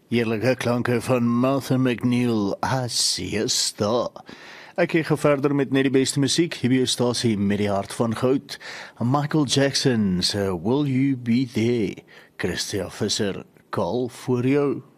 Heerlijke klanke van Martha McNeil, I see a star. Ek gaan verder met net die beste musiek, hier by stasie met die hart van goud. Michael Jackson se Will You Be There? Christia Visser, call voor jou.